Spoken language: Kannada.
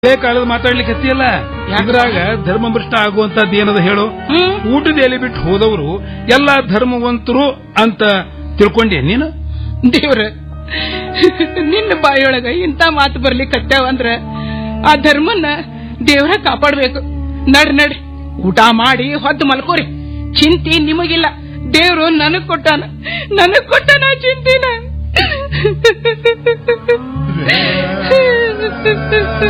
ಕಾಲದ ಮಾತಾಡ್ಲಿಕ್ಕೆ ಹತ್ತಿಯಲ್ಲ, ಇದ್ರಾಗ ಧರ್ಮಭ್ರಷ್ಟ ಆಗುವಂತದ್ದು ಏನದ ಹೇಳು? ಊಟದ ಎಲೆ ಬಿಟ್ಟು ಹೋದವರು ಎಲ್ಲಾ ಧರ್ಮವಂತರು ಅಂತ ತಿಳ್ಕೊಂಡೆ ನೀನು? ದೇವ್ರ, ನಿನ್ನ ಬಾಯೊಳಗ ಇಂತ ಮಾತು ಬರ್ಲಿಕ್ಕತ್ತಾವಂದ್ರ ಆ ಧರ್ಮನ್ನ ದೇವ್ರ ಕಾಪಾಡ್ಬೇಕು. ನಡ್ರಿ ಊಟ ಮಾಡಿ ಹೊದ್ದು ಮಲ್ಕೋರಿ. ಚಿಂತಿ ನಿಮಗಿಲ್ಲ, ದೇವ್ರು ನನಗ್ ಕೊಟ್ಟಾನ ಚಿಂತಿನ.